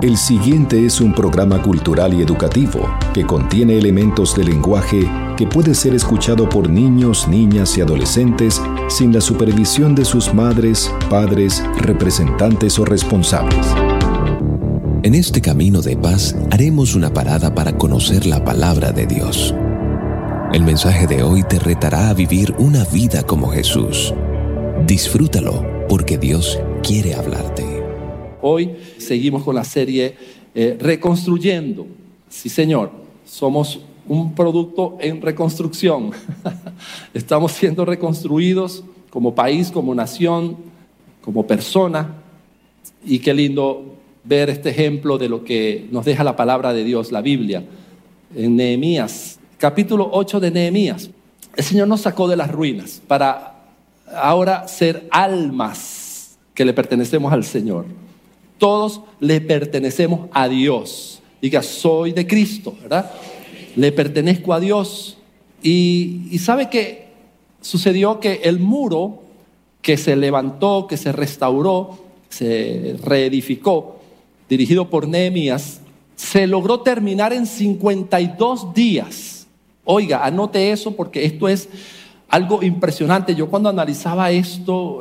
El siguiente es un programa cultural y educativo que contiene elementos de lenguaje que puede ser escuchado por niños, niñas y adolescentes sin la supervisión de sus madres, padres, representantes o responsables. En este camino de paz haremos una parada para conocer la palabra de Dios. El mensaje de hoy te retará a vivir una vida como Jesús. Disfrútalo porque Dios quiere hablarte. Hoy seguimos con la serie Reconstruyendo. Sí, Señor, somos un producto en reconstrucción. Estamos siendo reconstruidos como país, como nación, como persona. Y qué lindo ver este ejemplo de lo que nos deja la palabra de Dios, la Biblia. En Nehemías, capítulo 8 de Nehemías. El Señor nos sacó de las ruinas para ahora ser almas que le pertenecemos al Señor. Todos le pertenecemos a Dios. Diga, soy de Cristo, ¿verdad? Le pertenezco a Dios. Y ¿sabe qué sucedió? Que el muro que se levantó, que se restauró, se reedificó, dirigido por Nehemías, se logró terminar en 52 días. Oiga, anote eso porque esto es algo impresionante. Yo cuando analizaba esto,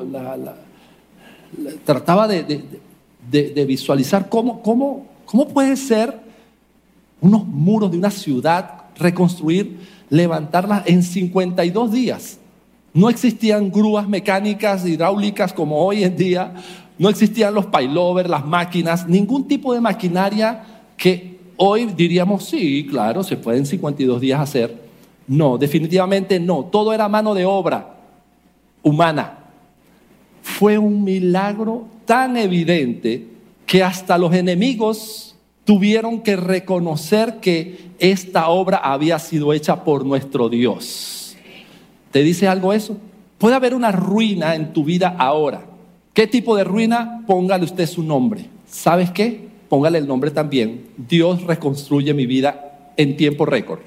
trataba de visualizar cómo puede ser unos muros de una ciudad, reconstruir, levantarlas en 52 días. No existían grúas mecánicas, hidráulicas como hoy en día, no existían los paylovers, las máquinas, ningún tipo de maquinaria que hoy diríamos, sí, claro, se puede en 52 días hacer. No, definitivamente no, todo era mano de obra humana. Fue un milagro tan evidente que hasta los enemigos tuvieron que reconocer que esta obra había sido hecha por nuestro Dios. ¿Te dice algo eso? Puede haber una ruina en tu vida ahora. ¿Qué tipo de ruina? Póngale usted su nombre. ¿Sabes qué? Póngale el nombre también. Dios reconstruye mi vida en tiempo récord.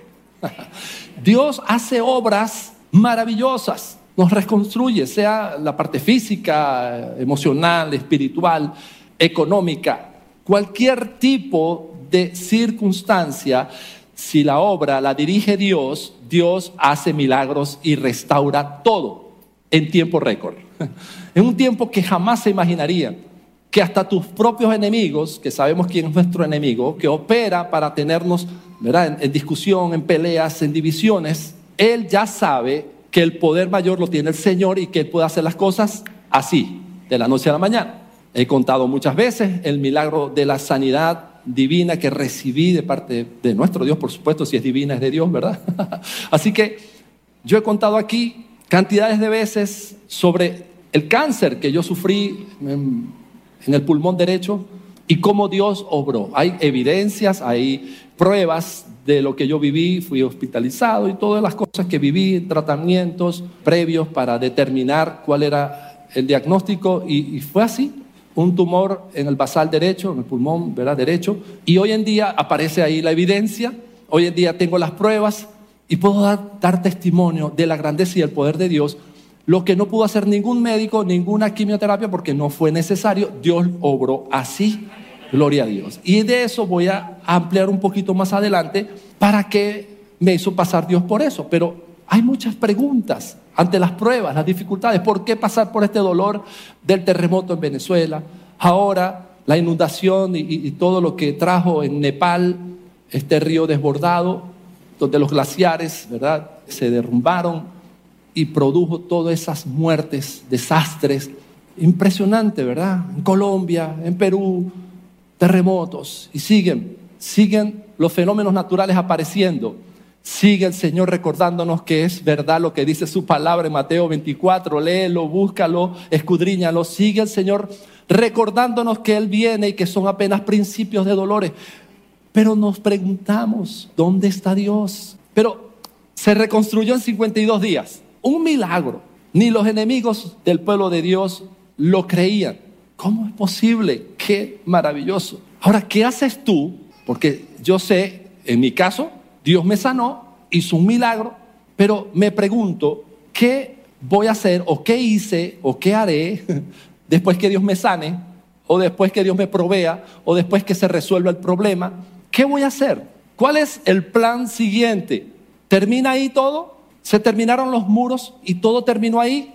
Dios hace obras maravillosas. Nos reconstruye, sea la parte física, emocional, espiritual, económica, cualquier tipo de circunstancia. Si la obra la dirige Dios, Dios hace milagros y restaura todo en tiempo récord. En un tiempo que jamás se imaginaría, que hasta tus propios enemigos, que sabemos quién es nuestro enemigo, que opera para tenernos, ¿verdad?, en discusión, en peleas, en divisiones, Él ya sabe que el poder mayor lo tiene el Señor y que Él puede hacer las cosas así, de la noche a la mañana. He contado muchas veces el milagro de la sanidad divina que recibí de parte de nuestro Dios, por supuesto, si es divina es de Dios, ¿verdad? Así que yo he contado aquí cantidades de veces sobre el cáncer que yo sufrí en el pulmón derecho y cómo Dios obró. Hay evidencias, hay pruebas de lo que yo viví, fui hospitalizado y todas las cosas que viví, tratamientos previos para determinar cuál era el diagnóstico y fue así, un tumor en el basal derecho, en el pulmón, ¿verdad?, derecho, y hoy en día aparece ahí la evidencia, hoy en día tengo las pruebas y puedo dar testimonio de la grandeza y el poder de Dios, lo que no pudo hacer ningún médico, ninguna quimioterapia porque no fue necesario, Dios obró así. Gloria a Dios. Y de eso voy a ampliar un poquito más adelante para qué me hizo pasar Dios por eso. Pero hay muchas preguntas ante las pruebas, las dificultades. ¿Por qué pasar por este dolor del terremoto en Venezuela? Ahora la inundación y todo lo que trajo en Nepal, este río desbordado, donde los glaciares, ¿verdad?, se derrumbaron y produjo todas esas muertes, desastres. Impresionante, ¿verdad? En Colombia, en Perú, terremotos, y siguen los fenómenos naturales apareciendo. Sigue el Señor recordándonos que es verdad lo que dice su palabra en Mateo 24, léelo, búscalo, escudriñalo. Sigue el Señor recordándonos que Él viene y que son apenas principios de dolores. Pero nos preguntamos, ¿dónde está Dios? Pero se reconstruyó en 52 días, un milagro. Ni los enemigos del pueblo de Dios lo creían. ¿Cómo es posible? ¡Qué maravilloso! Ahora, ¿qué haces tú? Porque yo sé, en mi caso, Dios me sanó, hizo un milagro, pero me pregunto, ¿qué voy a hacer o qué hice o qué haré después que Dios me sane o después que Dios me provea, o después que se resuelva el problema. ¿Qué voy a hacer? ¿Cuál es el plan siguiente? ¿Termina ahí todo? ¿Se terminaron los muros y todo terminó ahí?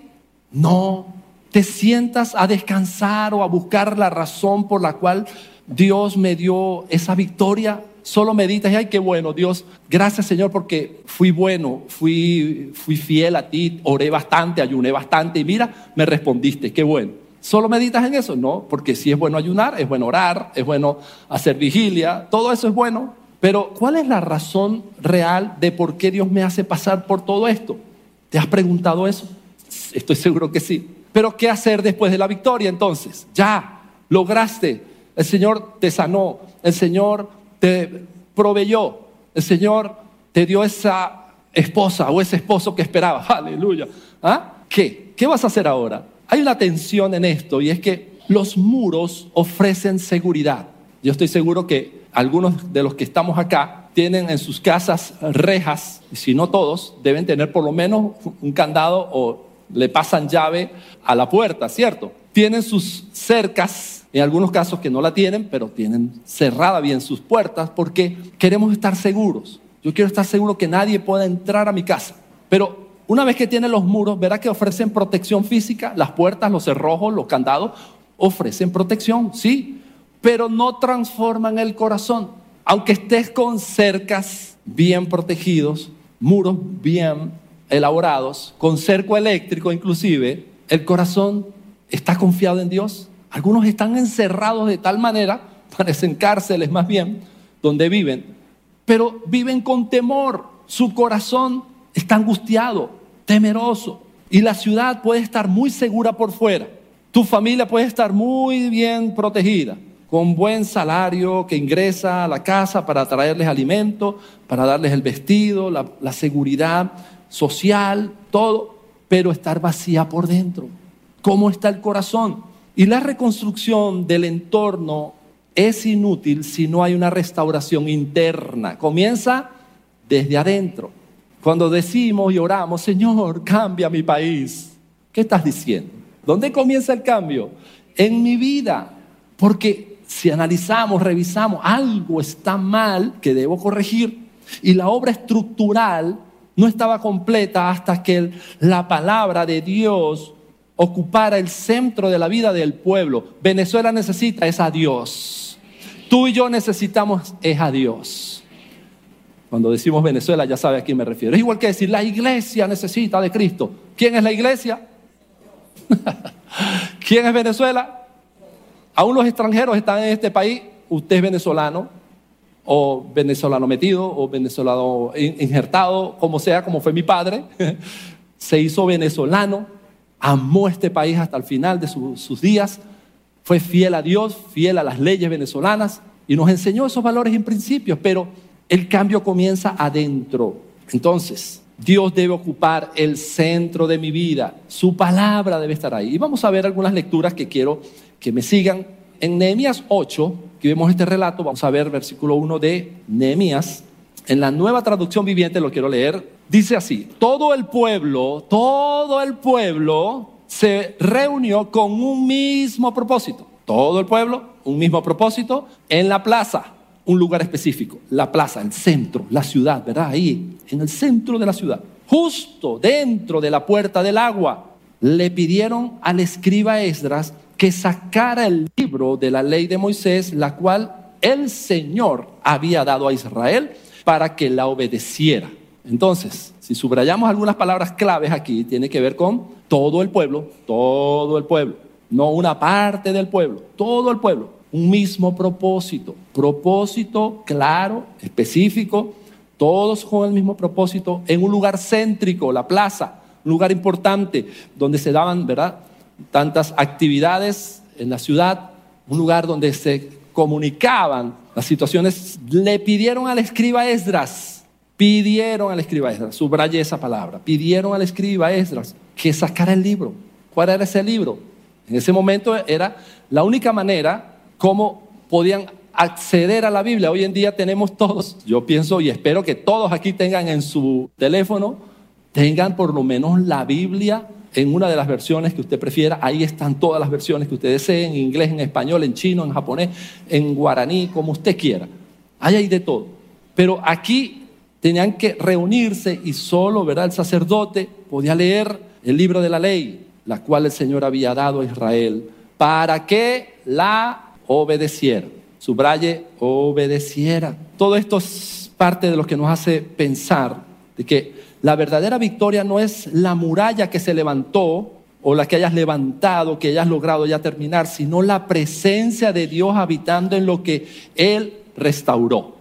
No. Te sientas a descansar o a buscar la razón por la cual Dios me dio esa victoria. Solo meditas y ay, qué bueno, Dios, gracias Señor porque fui bueno, fui fiel a ti, oré bastante, ayuné bastante y mira, me respondiste, qué bueno. ¿Solo meditas en eso? No, porque sí es bueno ayunar, es bueno orar, es bueno hacer vigilia, todo eso es bueno. Pero ¿cuál es la razón real de por qué Dios me hace pasar por todo esto? ¿Te has preguntado eso? Estoy seguro que sí. Pero ¿qué hacer después de la victoria entonces? Ya, lograste, el Señor te sanó, el Señor te proveyó, el Señor te dio esa esposa o ese esposo que esperabas. Aleluya. ¿Ah? ¿Qué vas a hacer ahora? Hay una tensión en esto y es que los muros ofrecen seguridad. Yo estoy seguro que algunos de los que estamos acá tienen en sus casas rejas, y si no todos, deben tener por lo menos un candado o le pasan llave a la puerta, ¿cierto? Tienen sus cercas, en algunos casos que no la tienen, pero tienen cerrada bien sus puertas porque queremos estar seguros. Yo quiero estar seguro que nadie pueda entrar a mi casa. Pero una vez que tienen los muros, verá que ofrecen protección física. Las puertas, los cerrojos, los candados ofrecen protección, sí, pero no transforman el corazón. Aunque estés con cercas bien protegidos, muros bien elaborados, con cerco eléctrico inclusive, el corazón está confiado en Dios. Algunos están encerrados de tal manera, parecen cárceles más bien, donde viven, pero viven con temor. Su corazón está angustiado, temeroso. Y la ciudad puede estar muy segura por fuera. Tu familia puede estar muy bien protegida, con buen salario que ingresa a la casa para traerles alimento, para darles el vestido, la seguridad social, todo, pero estar vacía por dentro. ¿Cómo está el corazón? Y la reconstrucción del entorno es inútil si no hay una restauración interna. Comienza desde adentro. Cuando decimos y oramos, Señor, cambia mi país, ¿qué estás diciendo? ¿Dónde comienza el cambio? En mi vida. Porque si analizamos, revisamos, algo está mal que debo corregir. Y la obra estructural no estaba completa hasta que la palabra de Dios ocupara el centro de la vida del pueblo. Venezuela necesita es a Dios. Tú y yo necesitamos es a Dios. Cuando decimos Venezuela ya sabe a quién me refiero. Es igual que decir la iglesia necesita de Cristo. ¿Quién es la iglesia? ¿Quién es Venezuela? Aún los extranjeros están en este país. Usted es venezolano, o venezolano metido, o venezolano injertado, como sea, como fue mi padre. Se hizo venezolano, amó este país hasta el final de sus días, fue fiel a Dios, fiel a las leyes venezolanas y nos enseñó esos valores y principios, pero el cambio comienza adentro. Entonces, Dios debe ocupar el centro de mi vida, su palabra debe estar ahí. Y vamos a ver algunas lecturas que quiero que me sigan. En Nehemías 8, que vemos este relato, vamos a ver versículo 1 de Nehemías. En la Nueva Traducción Viviente lo quiero leer. Dice así: todo el pueblo se reunió con un mismo propósito. Todo el pueblo, un mismo propósito, en la plaza, un lugar específico. La plaza, el centro, la ciudad, ¿verdad? Ahí, en el centro de la ciudad. Justo dentro de la puerta del agua, le pidieron al escriba Esdras que sacara el libro de la ley de Moisés, la cual el Señor había dado a Israel para que la obedeciera. Entonces, si subrayamos algunas palabras claves aquí, tiene que ver con todo el pueblo, no una parte del pueblo, todo el pueblo, un mismo propósito claro, específico, todos con el mismo propósito, en un lugar céntrico, la plaza, un lugar importante, donde se daban, ¿verdad?, tantas actividades en la ciudad, un lugar donde se comunicaban las situaciones. Le pidieron al escriba Esdras, subraye esa palabra, pidieron al escriba Esdras que sacara el libro. ¿Cuál era ese libro? En ese momento era la única manera como podían acceder a la Biblia. Hoy en día tenemos todos, yo pienso y espero que todos aquí tengan en su teléfono, tengan por lo menos la Biblia en una de las versiones que usted prefiera. Ahí están todas las versiones que usted desee, en inglés, en español, en chino, en japonés, en guaraní, como usted quiera. Ahí hay de todo. Pero aquí tenían que reunirse y solo, ¿verdad?, el sacerdote podía leer el libro de la ley, la cual el Señor había dado a Israel para que la obedeciera. Subraye, obedeciera. Todo esto es parte de lo que nos hace pensar de que la verdadera victoria no es la muralla que se levantó o la que hayas levantado, que hayas logrado ya terminar, sino la presencia de Dios habitando en lo que Él restauró.